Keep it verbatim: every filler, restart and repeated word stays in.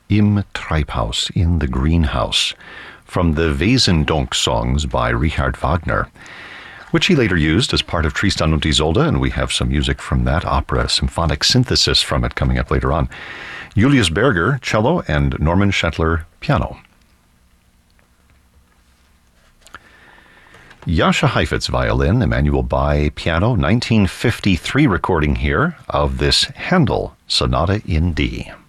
Im Treibhaus, in the Greenhouse, from the Wesendonck songs by Richard Wagner, which he later used as part of Tristan und Isolde, and we have some music from that opera, symphonic synthesis from it coming up later on. Julius Berger, cello, and Norman Shetler, piano. Jascha Heifetz, violin, Emanuel Bai, piano, nineteen fifty-three recording here of this Handel Sonata in D.